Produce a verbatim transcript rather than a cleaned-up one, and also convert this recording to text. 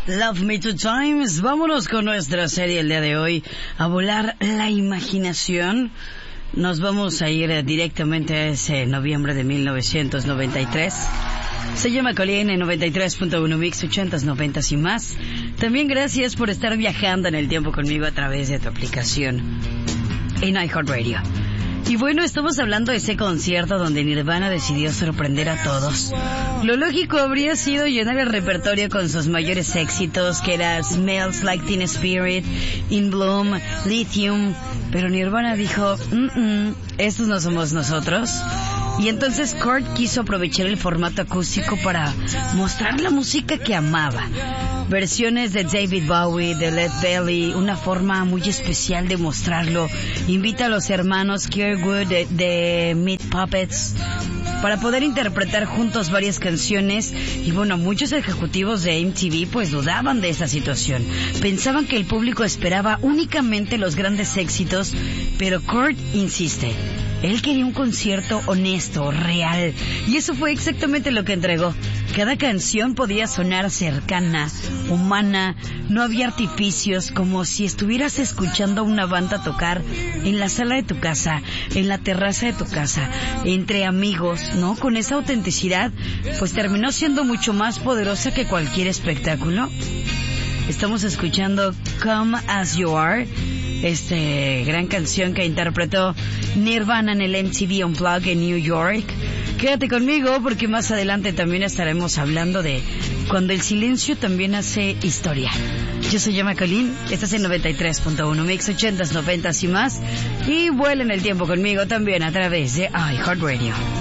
Love Me Two Times. Vámonos con nuestra serie el día de hoy, a volar la imaginación. Nos vamos a ir directamente a ese noviembre de mil novecientos noventa y tres. Se llama Colleen en noventa y tres punto uno Mix, ochentas, noventas y más. También gracias por estar viajando en el tiempo conmigo a través de tu aplicación en iHeartRadio. Y bueno, estamos hablando de ese concierto donde Nirvana decidió sorprender a todos. Lo lógico habría sido llenar el repertorio con sus mayores éxitos, que era Smells Like Teen Spirit, In Bloom, Lithium. Pero Nirvana dijo, mm-mm, estos no somos nosotros. Y entonces Kurt quiso aprovechar el formato acústico para mostrar la música que amaba. Versiones de David Bowie, de Led Belly, una forma muy especial de mostrarlo. Invita a los hermanos Kirkwood de, de Meat Puppets para poder interpretar juntos varias canciones. Y bueno, muchos ejecutivos de M T V pues dudaban de esa situación. Pensaban que el público esperaba únicamente los grandes éxitos, pero Kurt insiste. Él quería un concierto honesto, real, y eso fue exactamente lo que entregó. Cada canción podía sonar cercana, humana, no había artificios, como si estuvieras escuchando a una banda tocar en la sala de tu casa, en la terraza de tu casa, entre amigos, ¿no? Con esa autenticidad, pues terminó siendo mucho más poderosa que cualquier espectáculo. Estamos escuchando Come As You Are, este gran canción que interpretó Nirvana en el M T V Unplugged en New York. Quédate conmigo porque más adelante también estaremos hablando de cuando el silencio también hace historia. Yo soy Emma Colleen, estás en noventa y tres punto uno Mix, ochentas, noventas y más, y vuela en el tiempo conmigo también a través de iHeartRadio.